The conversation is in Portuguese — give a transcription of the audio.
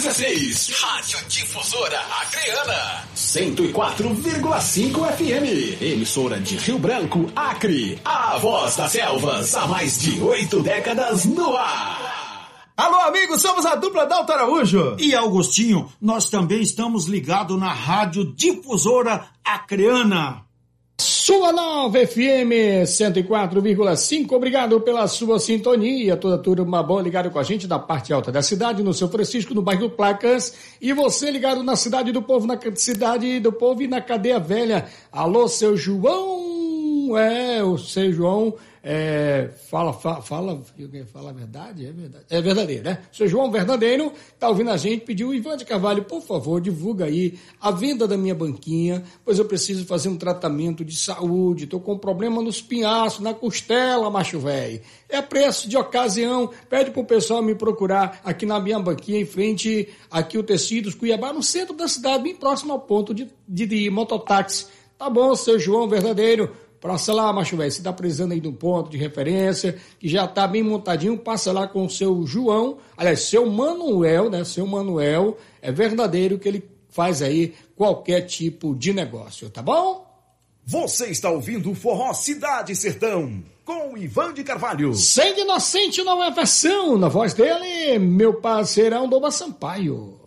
16. Rádio Difusora Acreana. 104,5 FM. Emissora de Rio Branco, Acre. A voz das selvas, há mais de 8 décadas no ar. Alô, amigos, somos a dupla Dalto Araújo e Augustinho. Nós também estamos ligados na Rádio Difusora Acreana. Sua Nova FM 104,5, obrigado pela sua sintonia, toda turma boa ligado com a gente da parte alta da cidade, no São Francisco, no bairro Placas, e você ligado na Cidade do Povo, na Cidade do Povo e na Cadeia Velha. Alô, seu João, o seu João, fala a verdade, é verdadeiro, né? Seu João Verdadeiro tá ouvindo a gente, pediu, Ivan de Carvalho, por favor, divulga aí a venda da minha banquinha, pois eu preciso fazer um tratamento de saúde, tô com problema nos pinhaços, na costela, macho velho. É preço de ocasião, pede pro pessoal me procurar aqui na minha banquinha, em frente aqui o Tecidos Cuiabá, no centro da cidade, bem próximo ao ponto de mototáxi. Tá bom, seu João Verdadeiro? Passa lá, macho velho, você tá precisando aí de um ponto de referência, que já tá bem montadinho, passa lá com o seu João, aliás, seu Manuel, né, seu Manuel, é verdadeiro que ele faz aí qualquer tipo de negócio, tá bom? Você está ouvindo o Forró Cidade e Sertão, com Ivan de Carvalho. Sangue Inocente não é versão, na voz dele, meu parceirão Doba Sampaio.